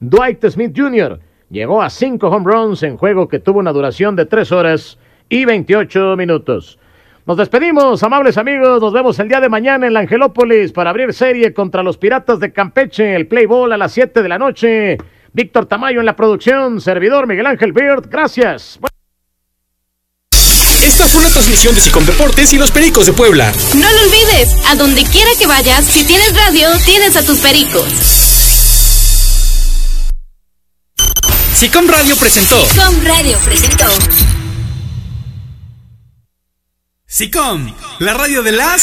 Dwight Smith Jr. llegó a 5 home runs en juego que tuvo una duración de 3 horas y 28 minutos. Nos despedimos, amables amigos. Nos vemos el día de mañana en la Angelópolis para abrir serie contra los Piratas de Campeche. El play ball a las 7 de la noche. Víctor Tamayo en la producción. Servidor Miguel Ángel Beard. Gracias. Esta fue una transmisión de SICOM Deportes y los Pericos de Puebla. No lo olvides, a donde quiera que vayas, si tienes radio, tienes a tus Pericos. SICOM Radio presentó. SICOM Radio presentó. SICOM, la radio de las...